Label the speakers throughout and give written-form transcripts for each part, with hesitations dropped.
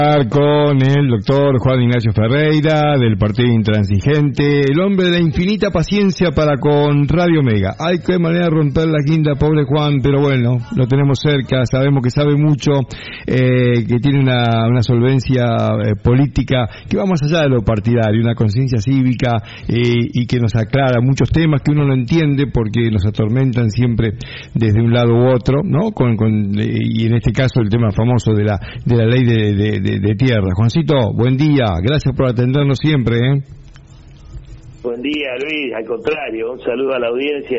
Speaker 1: Con el doctor Juan Ignacio Ferreira del Partido Intransigente, el hombre de la infinita paciencia para con Radio Mega. Hay que manera de romper la guinda, pobre Juan, pero bueno, lo tenemos cerca, sabemos que sabe mucho, que tiene una solvencia política que va más allá de lo partidario, una conciencia cívica y que nos aclara muchos temas que uno no entiende porque nos atormentan siempre desde un lado u otro, ¿no? Y en este caso el tema famoso de la ley de tierra. Juancito, buen día, gracias por atendernos siempre.
Speaker 2: Buen día, Luis, al contrario, un saludo a la audiencia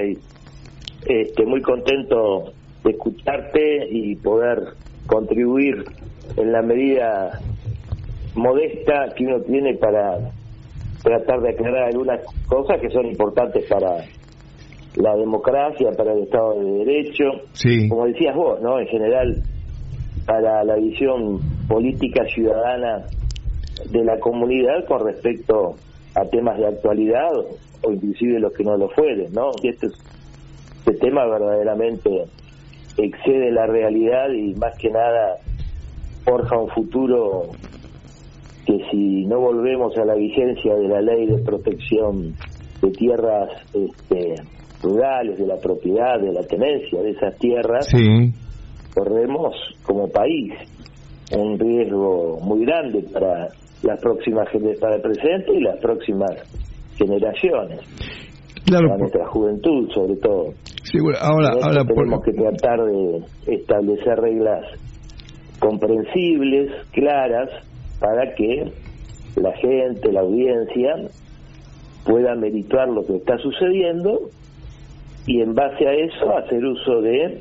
Speaker 2: y muy contento de escucharte y poder contribuir en la medida modesta que uno tiene para tratar de aclarar algunas cosas que son importantes para la democracia, para el Estado de Derecho,
Speaker 1: sí. Como
Speaker 2: decías vos, ¿no? En general, para la visión política ciudadana de la comunidad con respecto a temas de actualidad o inclusive los que no lo fueren, ¿no? Y este tema verdaderamente excede la realidad y más que nada forja un futuro que si no volvemos a la vigencia de la ley de protección de tierras rurales, de la propiedad, de la tenencia de esas tierras,
Speaker 1: sí,
Speaker 2: corremos como país un riesgo muy grande para las próximas para el presente y las próximas generaciones,
Speaker 1: claro,
Speaker 2: para nuestra juventud sobre todo.
Speaker 1: Sí, bueno, ahora
Speaker 2: tenemos que tratar de establecer reglas comprensibles, claras, para que la gente, la audiencia pueda merituar lo que está sucediendo y en base a eso hacer uso de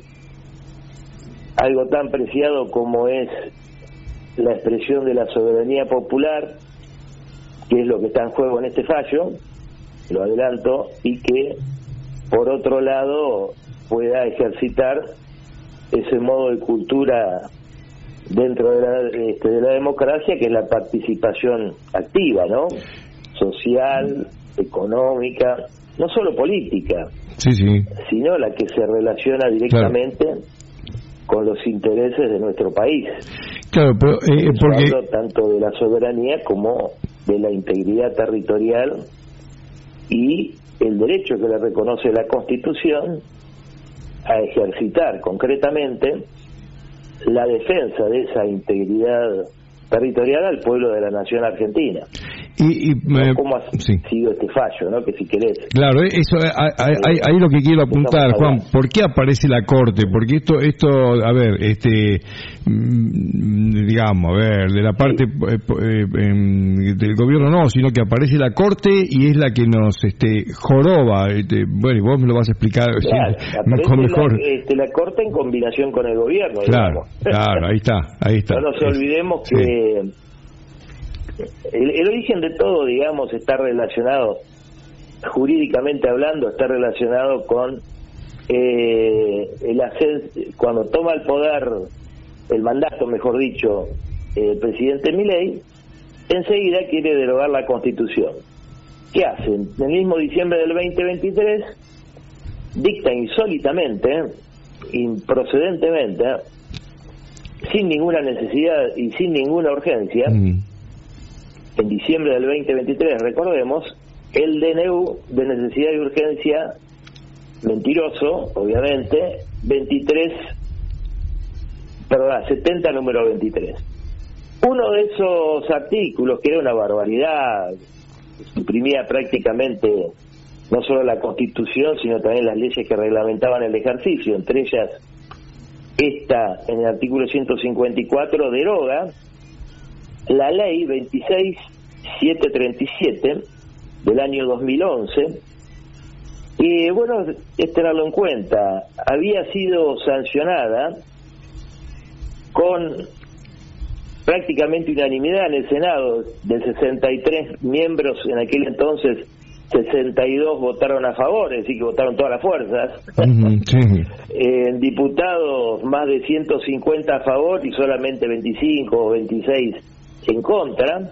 Speaker 2: algo tan preciado como es la expresión de la soberanía popular, que es lo que está en juego en este fallo, lo adelanto, y que por otro lado pueda ejercitar ese modo de cultura dentro de la democracia, que es la participación activa, ¿no? Social, económica, no solo política,
Speaker 1: sí,
Speaker 2: sino la que se relaciona directamente, claro, con los intereses de nuestro país.
Speaker 1: Claro, pero porque
Speaker 2: hablo tanto de la soberanía como de la integridad territorial y el derecho que le reconoce la Constitución a ejercitar concretamente la defensa de esa integridad territorial al pueblo de la nación argentina. ¿Cómo ha sido este fallo, no? Que si querés.
Speaker 1: Claro, eso ahí lo que quiero apuntar, Juan. ¿Por qué aparece la Corte? Porque esto, a ver, digamos, a ver, de la parte del gobierno no, sino que aparece la Corte y es la que nos joroba. Bueno, y vos me lo vas a explicar,
Speaker 2: claro,
Speaker 1: mejor.
Speaker 2: La Corte en combinación con el gobierno.
Speaker 1: Claro, claro, ahí está.
Speaker 2: No nos olvidemos que el origen de todo, digamos, está relacionado, jurídicamente hablando, está relacionado con cuando toma el poder, el mandato, mejor dicho, el presidente Milei, enseguida quiere derogar la Constitución. ¿Qué hacen? En el mismo diciembre del 2023 dicta insólitamente, improcedentemente, sin ninguna necesidad y sin ninguna urgencia, en diciembre del 2023, recordemos, el DNU de necesidad y urgencia mentiroso, obviamente, 70 número 23. Uno de esos artículos, que era una barbaridad, suprimía prácticamente no solo la Constitución, sino también las leyes que reglamentaban el ejercicio, entre ellas esta, en el artículo 154, deroga la ley 26.737 del año 2011, que, bueno, es tenerlo en cuenta, había sido sancionada con prácticamente unanimidad en el Senado. De 63 miembros en aquel entonces, 62 votaron a favor, es decir, que votaron todas las fuerzas.
Speaker 1: Sí.
Speaker 2: Diputados, más de 150 a favor y solamente 25 o 26 en contra.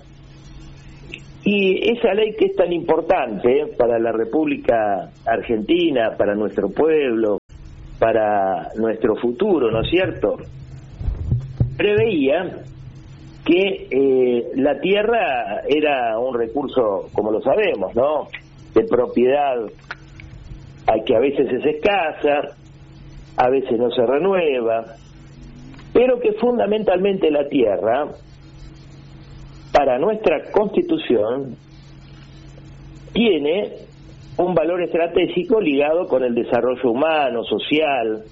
Speaker 2: Y esa ley, que es tan importante para la República Argentina, para nuestro pueblo, para nuestro futuro, ¿no es cierto?, preveía que la tierra era un recurso, como lo sabemos, ¿no?, de propiedad al que a veces es escasa, a veces no se renueva, pero que fundamentalmente la tierra, para nuestra Constitución, tiene un valor estratégico ligado con el desarrollo humano, social,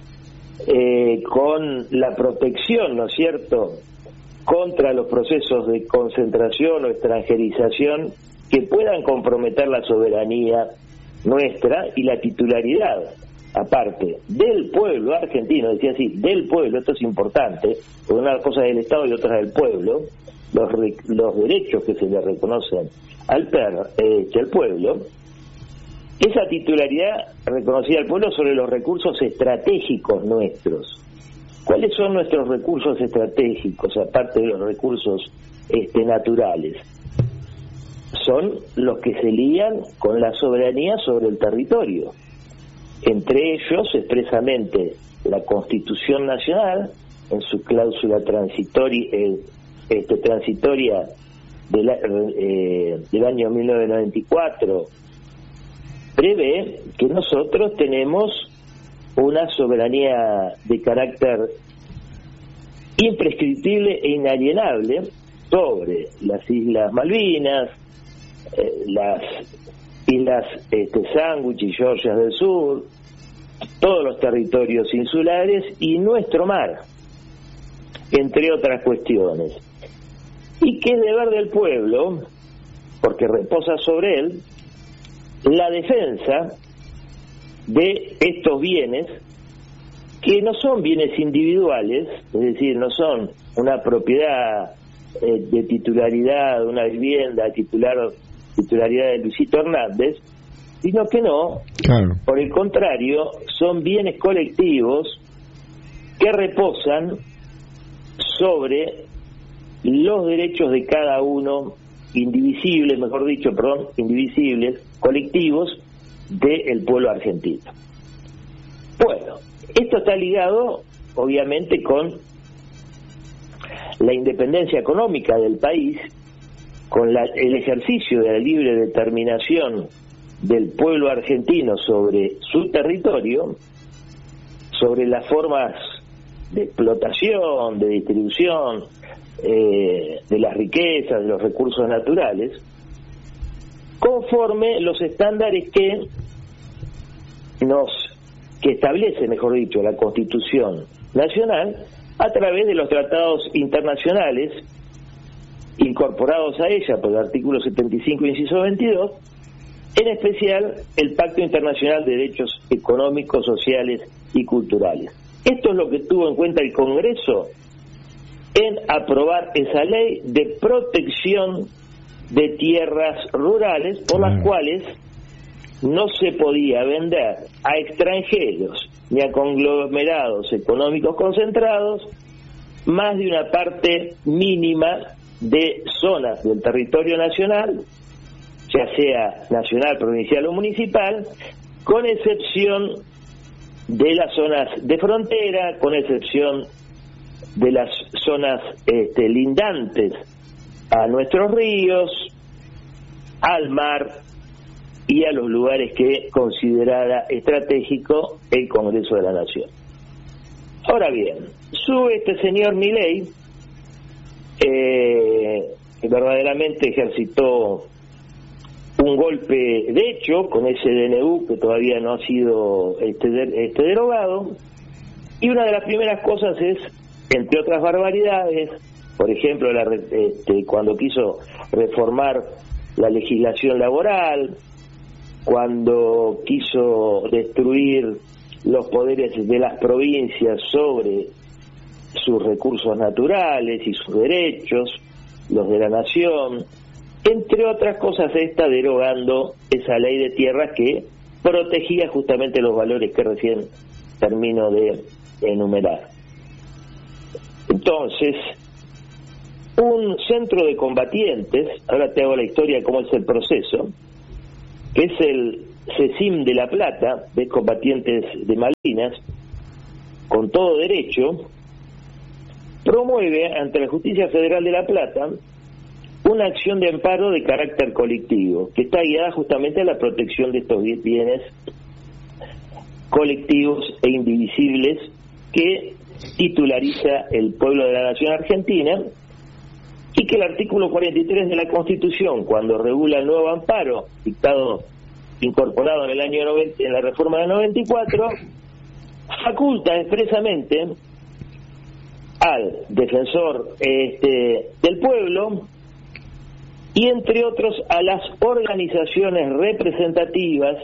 Speaker 2: con la protección, ¿no es cierto?, contra los procesos de concentración o extranjerización que puedan comprometer la soberanía nuestra y la titularidad, aparte, del pueblo argentino, decía así, del pueblo, esto es importante, porque una cosa es del Estado y otra es del pueblo, los derechos que se le reconocen al pueblo, esa titularidad reconocida al pueblo sobre los recursos estratégicos nuestros. ¿Cuáles son nuestros recursos estratégicos, aparte de los recursos naturales? Son los que se lían con la soberanía sobre el territorio. Entre ellos, expresamente, la Constitución Nacional, en su cláusula transitoria del año 1994, prevé que nosotros tenemos una soberanía de carácter imprescriptible e inalienable sobre las Islas Malvinas, las Islas Sandwich y Georgias del Sur, todos los territorios insulares y nuestro mar, entre otras cuestiones. Y que es deber del pueblo, porque reposa sobre él, la defensa de estos bienes, que no son bienes individuales, es decir, no son una propiedad de titularidad de una vivienda, titularidad de Luisito Hernández, sino que no, claro, por el contrario, son bienes colectivos que reposan sobre los derechos de cada uno, indivisibles, colectivos del pueblo argentino. Bueno, esto está ligado, obviamente, con la independencia económica del país, con el ejercicio de la libre determinación del pueblo argentino sobre su territorio, sobre las formas de explotación, de distribución de las riquezas, de los recursos naturales, conforme los estándares que establece, mejor dicho, la Constitución Nacional a través de los tratados internacionales incorporados a ella por el artículo 75, inciso 22, en especial el Pacto Internacional de Derechos Económicos, Sociales y Culturales. Esto es lo que tuvo en cuenta el Congreso en aprobar esa ley de protección de tierras rurales, por las cuales no se podía vender a extranjeros ni a conglomerados económicos concentrados más de una parte mínima de zonas del territorio nacional, ya sea nacional, provincial o municipal, con excepción de las zonas de frontera, con excepción de las zonas lindantes a nuestros ríos, al mar y a los lugares que considerara estratégico el Congreso de la Nación. Ahora bien, sube este señor Milei, que verdaderamente ejercitó un golpe de hecho con ese DNU que todavía no ha sido derogado, y una de las primeras cosas es, entre otras barbaridades, por ejemplo, cuando quiso reformar la legislación laboral, cuando quiso destruir los poderes de las provincias sobre sus recursos naturales y sus derechos, los de la nación, entre otras cosas está derogando esa ley de tierras que protegía justamente los valores que recién termino de enumerar. Entonces, un centro de combatientes, ahora te hago la historia de cómo es el proceso, que es el CECIM de La Plata, de combatientes de Malvinas, con todo derecho, promueve ante la Justicia Federal de La Plata una acción de amparo de carácter colectivo, que está guiada justamente a la protección de estos bienes colectivos e indivisibles que titulariza el pueblo de la nación argentina, y que el artículo 43 de la Constitución, cuando regula el nuevo amparo dictado, incorporado en el año 90, en la reforma del 94, faculta expresamente al defensor del pueblo y, entre otros, a las organizaciones representativas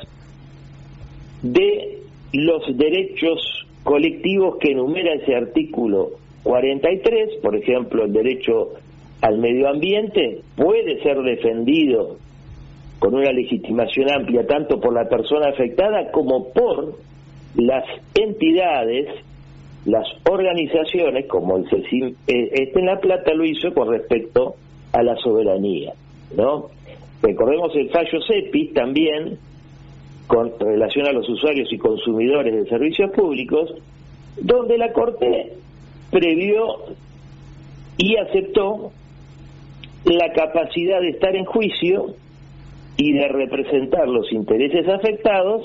Speaker 2: de los derechos colectivos que enumera ese artículo 43, por ejemplo, el derecho al medio ambiente puede ser defendido con una legitimación amplia tanto por la persona afectada como por las entidades, las organizaciones, como el CECIM en La Plata lo hizo con respecto a la soberanía, ¿no? Recordemos el fallo CEPIS también con relación a los usuarios y consumidores de servicios públicos, donde la Corte previó y aceptó la capacidad de estar en juicio y de representar los intereses afectados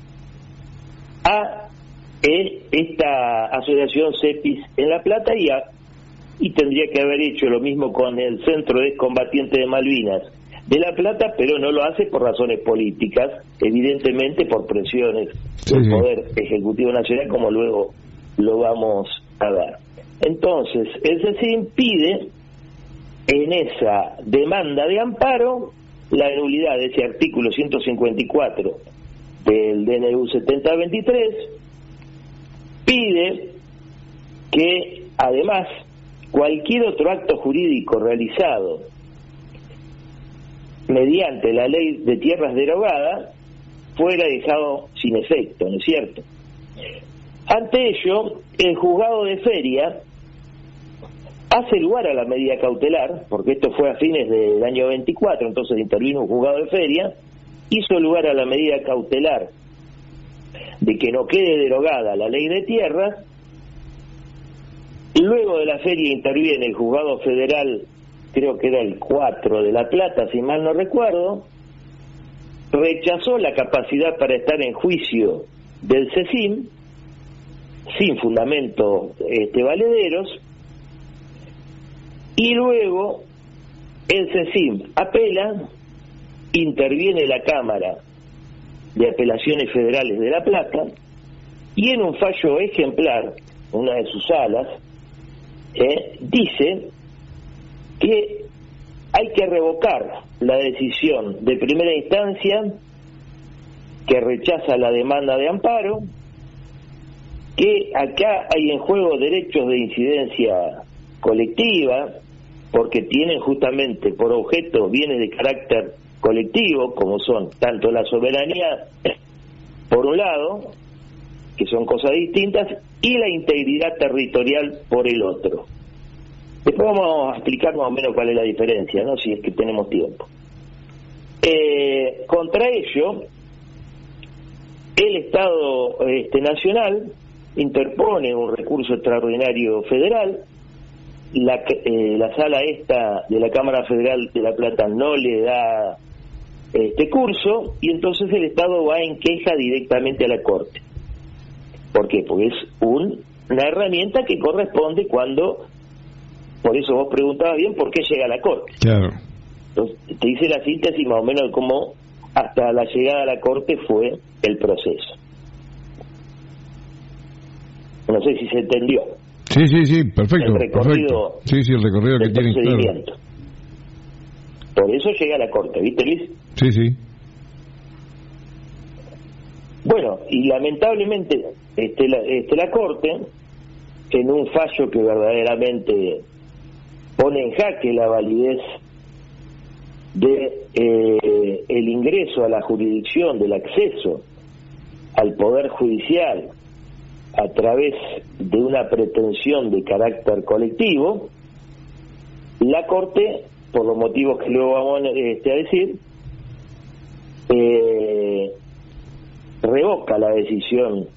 Speaker 2: a esta asociación CEPIS en La Plata, y tendría que haber hecho lo mismo con el Centro de Combatientes de Malvinas de La Plata, pero no lo hace por razones políticas, evidentemente por presiones del Poder Ejecutivo Nacional, como luego lo vamos a ver. Entonces, el CECIM pide en esa demanda de amparo la nulidad de ese artículo 154 del DNU 7023, pide que además cualquier otro acto jurídico realizado mediante la ley de tierras derogada fuera dejado sin efecto, ¿no es cierto? Ante ello, el juzgado de Feria hace lugar a la medida cautelar, porque esto fue a fines del año 24, entonces intervino un juzgado de Feria, hizo lugar a la medida cautelar de que no quede derogada la ley de tierras. Luego de la Feria interviene el juzgado federal, creo que era el 4 de La Plata, si mal no recuerdo, rechazó la capacidad para estar en juicio del CECIM, sin fundamento valederos, y luego el CECIM apela, interviene la Cámara de Apelaciones Federales de La Plata, y en un fallo ejemplar, una de sus salas, dice que hay que revocar la decisión de primera instancia que rechaza la demanda de amparo, que acá hay en juego derechos de incidencia colectiva, porque tienen justamente por objeto bienes de carácter colectivo, como son tanto la soberanía, por un lado, que son cosas distintas, y la integridad territorial por el otro. Después vamos a explicar más o menos cuál es la diferencia, ¿no?, si es que tenemos tiempo. Contra ello, el Estado Nacional interpone un recurso extraordinario federal. La sala esta de la Cámara Federal de La Plata no le da curso, y entonces el Estado va en queja directamente a la Corte. ¿Por qué? Porque es una herramienta que corresponde cuando, por eso vos preguntabas bien por qué llega a la Corte.
Speaker 1: Claro.
Speaker 2: Entonces, te hice la síntesis más o menos de cómo hasta la llegada a la Corte fue el proceso. No sé si se entendió.
Speaker 1: Sí, perfecto.
Speaker 2: El recorrido,
Speaker 1: perfecto. Sí, el recorrido que tiene,
Speaker 2: procedimiento. Claro. Por eso llega a la Corte, ¿viste, Luis?
Speaker 1: Sí.
Speaker 2: Bueno, y lamentablemente la Corte, en un fallo que verdaderamente pone en jaque la validez de el ingreso a la jurisdicción, del acceso al Poder Judicial a través de una pretensión de carácter colectivo, la Corte, por los motivos que luego vamos a decir, revoca la decisión